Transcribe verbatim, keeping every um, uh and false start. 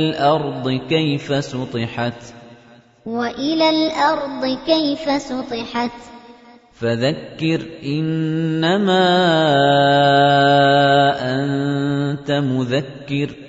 الْأَرْضِ كَيْفَ سُطِحَتْ وَإِلَى الْأَرْضِ كَيْفَ سُطِحَتْ فَذَكِّرْ إِنَّمَا أَنتَ مُذَكِّرٌ